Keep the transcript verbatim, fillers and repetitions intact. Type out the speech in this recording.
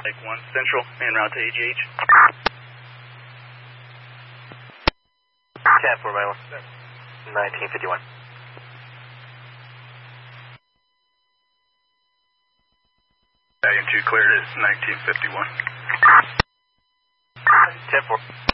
Take one Central, en route to A G H. ten four by nineteen fifty-one. Battalion two cleared at nineteen fifty-one. ten four.